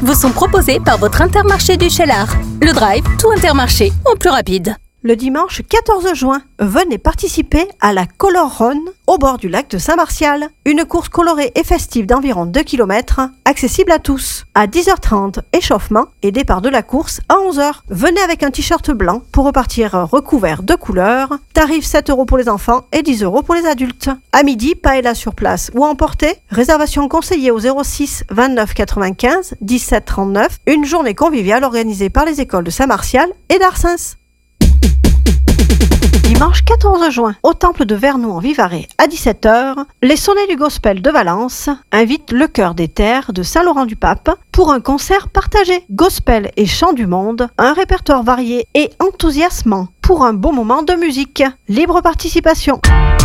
vous sont proposés par votre Intermarché du Cheylard. Le Drive, tout Intermarché, en plus rapide. Le dimanche 14 juin, venez participer à la Color Run au bord du lac de Saint-Martial. Une course colorée et festive d'environ 2 km, accessible à tous. À 10h30, échauffement et départ de la course à 11h. Venez avec un t-shirt blanc pour repartir recouvert de couleurs. Tarif 7 € pour les enfants et 10 € pour les adultes. À midi, paella sur place ou emporter. Réservation conseillée au 06 29 95 17 39. Une journée conviviale organisée par les écoles de Saint-Martial et d'Arsens. Dimanche 14 juin, au temple de Vernou en Vivarais à 17h, les Sonnets du Gospel de Valence invitent le Chœur des Terres de Saint-Laurent-du-Pape pour un concert partagé. Gospel et chants du monde, un répertoire varié et enthousiasmant pour un bon moment de musique. Libre participation.